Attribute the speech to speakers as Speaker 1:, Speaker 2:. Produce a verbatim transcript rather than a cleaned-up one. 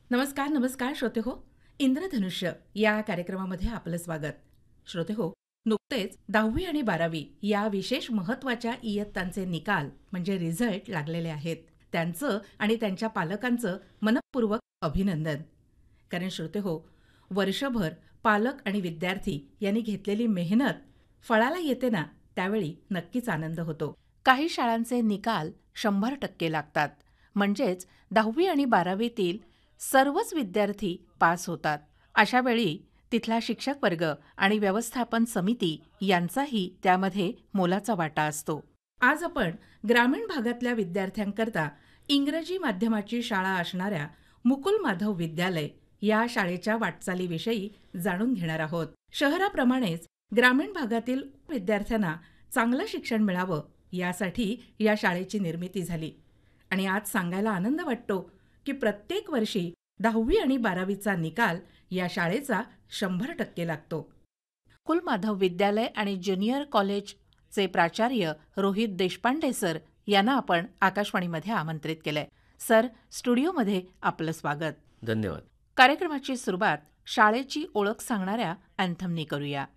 Speaker 1: नमस्कार नमस्कार श्रोते हो. इंद्रधनुष्य या कार्यक्रमामध्ये आपलं स्वागत. श्रोते हो, नुकतेच दहावी आणि बारावी या विशेष महत्त्वाच्या इयत्तांचे निकाल म्हणजे रिझल्ट लागलेले आहेत. त्यांचं आणि त्यांच्या पालकांचं मनःपूर्वक अभिनंदन. कारण श्रोते हो, वर्षभर पालक आणि विद्यार्थी यांनी घेतलेली मेहनत फळाला येते ना, त्यावेळी नक्कीच आनंद होतो. काही शाळांचे निकाल शंभर टक्के लागतात, म्हणजेच दहावी आणि बारावीतील सर्वच विद्यार्थी पास होतात. अशा वेळी तिथला शिक्षक वर्ग आणि व्यवस्थापन समिती यांचाही त्यामध्ये मोलाचा वाटा असतो. आज आपण ग्रामीण भागातल्या विद्यार्थ्यांकरता इंग्रजी माध्यमाची शाळा असणाऱ्या मुकुल माधव विद्यालय या शाळेच्या वाटचालीविषयी जाणून घेणार आहोत. शहराप्रमाणेच ग्रामीण भागातील विद्यार्थ्यांना चांगलं शिक्षण मिळावं यासाठी या शाळेची निर्मिती झाली. आणि आज सांगायला आनंद वाटतो की प्रत्येक वर्षी दहावी आणि बारावीचा निकाल या शाळेचा शंभर टक्के लागतो. मुकुल माधव विद्यालय आणि ज्युनियर कॉलेजचे प्राचार्य रोहित देशपांडे सर यांना आपण आकाशवाणीमध्ये आमंत्रित केलंय. सर, स्टुडिओमध्ये आपलं स्वागत.
Speaker 2: धन्यवाद.
Speaker 1: कार्यक्रमाची सुरुवात शाळेची ओळख सांगणाऱ्या अँथमनी करूया.